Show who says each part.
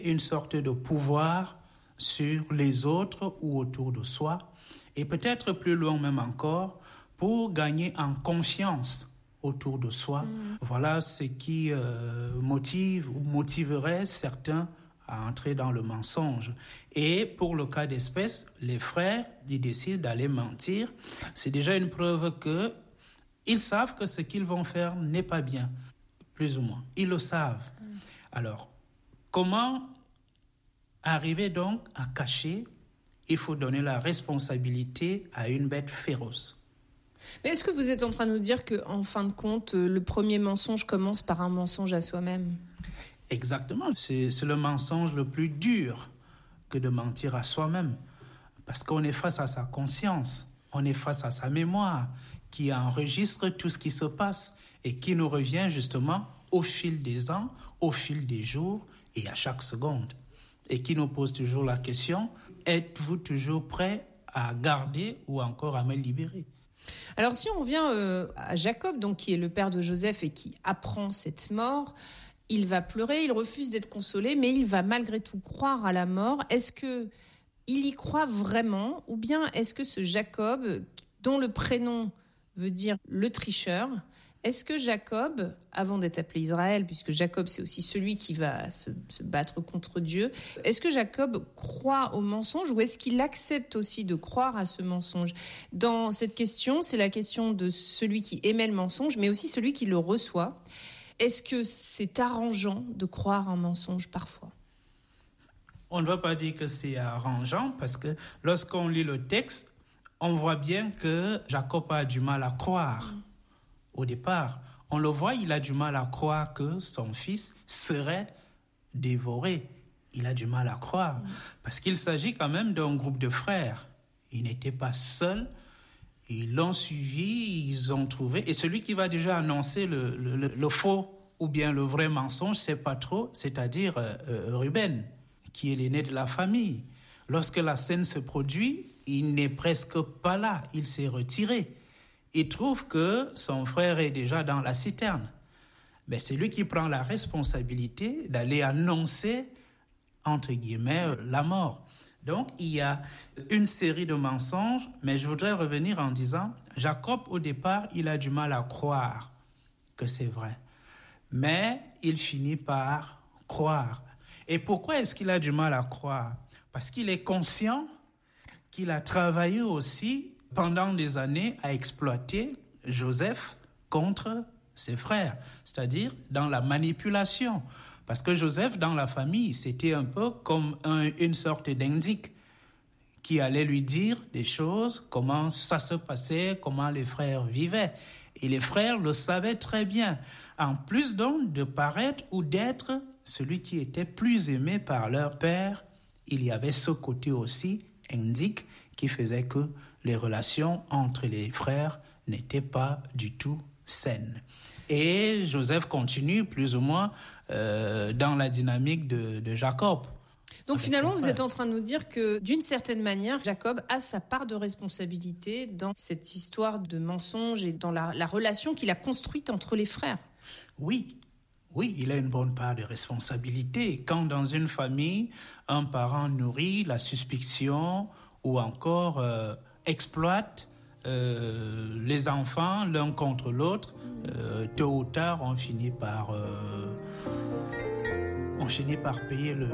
Speaker 1: une sorte de pouvoir sur les autres ou autour de soi, et peut-être plus loin même encore, pour gagner en confiance autour de soi. Voilà ce qui motive ou motiverait certains à entrer dans le mensonge. Et pour le cas d'espèce, les frères, ils décident d'aller mentir. C'est déjà une preuve que ils savent que ce qu'ils vont faire n'est pas bien, plus ou moins. Ils le savent. Alors, comment arriver donc à cacher? Il faut donner la responsabilité à une bête féroce.
Speaker 2: Mais est-ce que vous êtes en train de nous dire qu'en fin de compte, le premier mensonge commence par un mensonge à soi-même ?
Speaker 1: Exactement. C'est le mensonge le plus dur que de mentir à soi-même. Parce qu'on est face à sa conscience, on est face à sa mémoire, qui enregistre tout ce qui se passe et qui nous revient justement au fil des ans, au fil des jours et à chaque seconde. Et qui nous pose toujours la question, êtes-vous toujours prêt à garder ou encore à me libérer ?
Speaker 2: Alors si on revient à Jacob, donc, qui est le père de Joseph et qui apprend cette mort, il va pleurer, il refuse d'être consolé, mais il va malgré tout croire à la mort. Est-ce qu'il y croit vraiment, ou bien est-ce que ce Jacob, dont le prénom veut dire le tricheur, est-ce que Jacob, avant d'être appelé Israël, puisque Jacob c'est aussi celui qui va se battre contre Dieu, est-ce que Jacob croit au mensonge ou est-ce qu'il accepte aussi de croire à ce mensonge ? Dans cette question, c'est la question de celui qui émet le mensonge, mais aussi celui qui le reçoit. Est-ce que c'est arrangeant de croire un mensonge parfois ?
Speaker 1: On ne va pas dire que c'est arrangeant parce que lorsqu'on lit le texte, on voit bien que Jacob a du mal à croire. Au départ, on le voit, il a du mal à croire que son fils serait dévoré. Il a du mal à croire parce qu'il s'agit quand même d'un groupe de frères. Il n'était pas seul. Ils l'ont suivi, ils ont trouvé. Et celui qui va déjà annoncer le faux ou bien le vrai mensonge, c'est pas trop, c'est-à-dire Ruben, qui est l'aîné de la famille. Lorsque la scène se produit, il n'est presque pas là, il s'est retiré. Il trouve que son frère est déjà dans la citerne. Mais c'est lui qui prend la responsabilité d'aller annoncer, entre guillemets, la mort. Donc, il y a une série de mensonges, mais je voudrais revenir en disant, Jacob, au départ, il a du mal à croire que c'est vrai. Mais il finit par croire. Et pourquoi est-ce qu'il a du mal à croire ? Parce qu'il est conscient qu'il a travaillé aussi pendant des années à exploiter Joseph contre ses frères, c'est-à-dire dans la manipulation. Parce que Joseph, dans la famille, c'était un peu comme une sorte d'indique qui allait lui dire des choses, comment ça se passait, comment les frères vivaient. Et les frères le savaient très bien. En plus donc de paraître ou d'être celui qui était plus aimé par leur père, il y avait ce côté aussi indique qui faisait que les relations entre les frères n'étaient pas du tout saines. Et Joseph continue plus ou moins dans la dynamique de Jacob.
Speaker 2: Donc finalement, vous êtes en train de nous dire que d'une certaine manière, Jacob a sa part de responsabilité dans cette histoire de mensonge et dans la relation qu'il a construite entre les frères.
Speaker 1: Oui, il a une bonne part de responsabilité. Quand dans une famille, un parent nourrit la suspicion ou encore exploite les enfants l'un contre l'autre, tôt ou tard, on finit par payer le